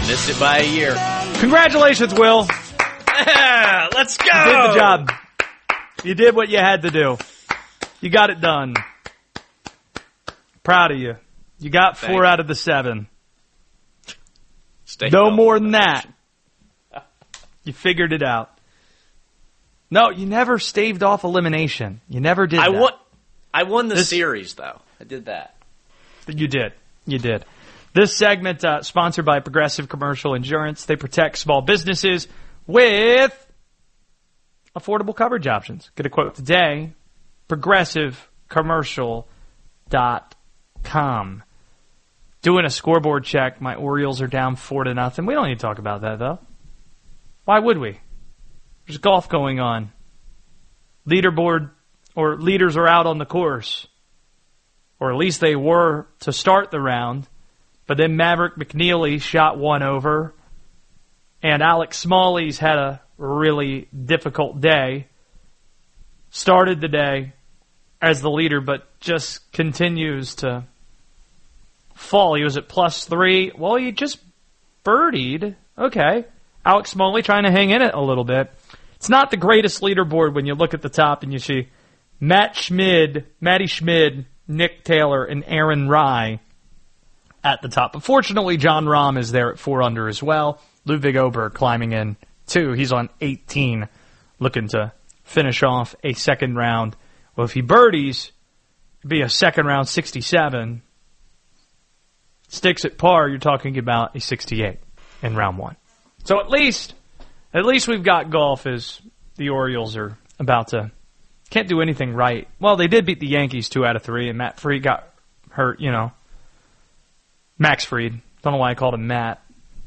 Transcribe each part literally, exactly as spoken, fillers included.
Missed it by a year. Congratulations, Will. Yeah, let's go. You did the job. You did what you had to do. You got it done. Proud of you. You got four Thanks. out of the seven. Stay no home. more than that. You figured it out. No, you never staved off elimination. You never did I that. won, I won the This- series, though. I did that. You did. You did. This segment uh, sponsored by Progressive Commercial Insurance. They protect small businesses with affordable coverage options. Get a quote today. progressive commercial dot com. Doing a scoreboard check. My Orioles are down four to nothing. We don't need to talk about that, though. Why would we? There's golf going on. Leaderboard or leaders are out on the course. Or at least they were to start the round. But then Maverick McNeely shot one over. And Alex Smalley's had a really difficult day. Started the day as the leader, but just continues to fall. He was at plus three. Well, he just birdied. Okay. Alex Smalley trying to hang in it a little bit. It's not the greatest leaderboard when you look at the top and you see Matt Schmid, Matty Schmid, Nick Taylor, and Aaron Rye at the top. But fortunately, John Rahm is there at four under as well. Ludwig Oberg climbing in two. He's on eighteen, looking to finish off a second round. Well, if he birdies, it'd be a second round sixty-seven. Sticks at par, you're talking about a sixty-eight in round one. So at least, at least we've got golf as the Orioles are about to, can't do anything right. Well, they did beat the Yankees two out of three, and Matt Fried got hurt, you know. Max Fried. Don't know why I called him Matt.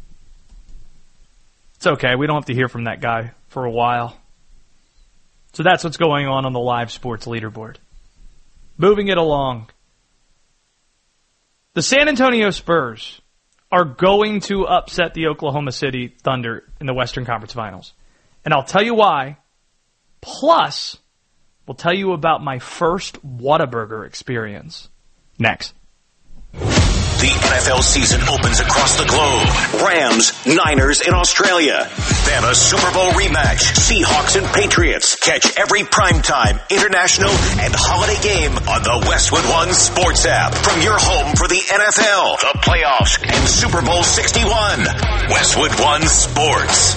It's okay. We don't have to hear from that guy for a while. So that's what's going on on the live sports leaderboard. Moving it along. The San Antonio Spurs are going to upset the Oklahoma City Thunder in the Western Conference Finals. And I'll tell you why. Plus, we'll tell you about my first Whataburger experience. Next. The N F L season opens across the globe. Rams, Niners in Australia. Then a Super Bowl rematch. Seahawks and Patriots. Catch every primetime, international, and holiday game on the Westwood One Sports app. From your home for the N F L, the playoffs, and Super Bowl sixty-one. Westwood One Sports.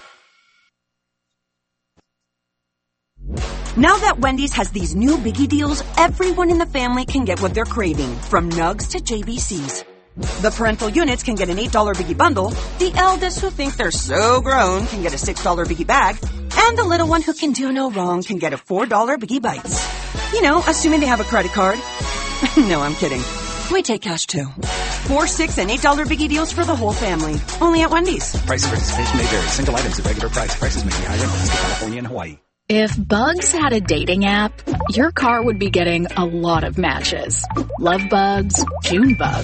Now that Wendy's has these new biggie deals, everyone in the family can get what they're craving, from nugs to J B Cs. The parental units can get an eight dollar biggie bundle, the eldest who think they're so grown can get a six dollar biggie bag, and the little one who can do no wrong can get a four dollar biggie bites. You know, assuming they have a credit card. No, I'm kidding. We take cash too. Four, six, and eight dollar biggie deals for the whole family. Only at Wendy's. Price of participation may vary. Single items at regular price. Prices may be higher in California and Hawaii. If Bugs had a dating app, your car would be getting a lot of matches. Love bugs, June bugs.